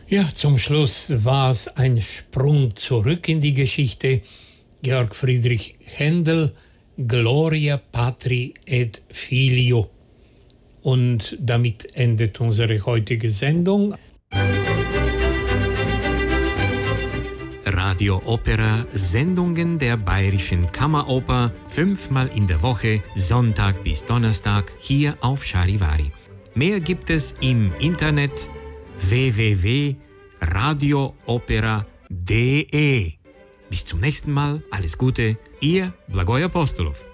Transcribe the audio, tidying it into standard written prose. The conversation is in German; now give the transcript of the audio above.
Ja, zum Schluss war es ein Sprung zurück in die Geschichte. Georg Friedrich Händel, Gloria Patri et Filio. Und damit endet unsere heutige Sendung. Radio Opera, Sendungen der Bayerischen Kammeroper, 5-mal in der Woche, Sonntag bis Donnerstag, hier auf Charivari. Mehr gibt es im Internet www.radioopera.de. Bis zum nächsten Mal, alles Gute, Ihr Blagoj Apostolov.